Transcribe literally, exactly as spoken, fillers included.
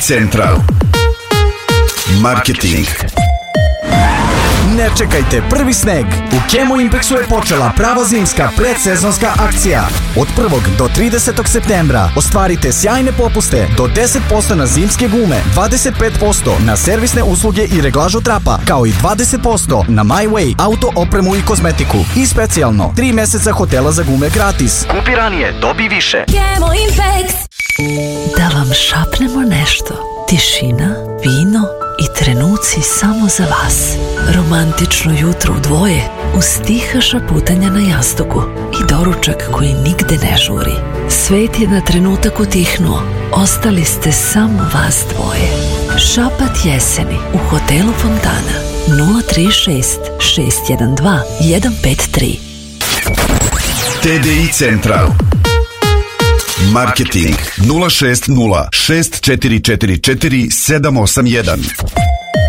Central Marketing. Ne čekajte prvi sneg. U Chemo Impexu je počela prava zimska predsezonska akcija. Od prvog do tridesetog septembra ostvarite sjajne popuste do deset posto na zimske gume, dvadeset pet posto na servisne usluge i reglažu trapa, kao i dvadeset posto na MyWay, auto opremu i kozmetiku. I specijalno, tri meseca hotela za gume gratis. Kupi ranije, dobi više. Chemo Impex. Da vam šapnemo nešto. Tišina, vino i trenuci samo za vas. Romantično jutro u dvoje uz tiha šaputanja na jastuku i doručak koji nigde ne žuri. Svet je na trenutak utihnuo. Ostali ste samo vas dvoje. Šapat jeseni u hotelu Fontana. nula tri šest šest jedan dva jedan pet tri. T D I Central Marketing nula šest nula šest četiri četiri četiri sedam osam jedan.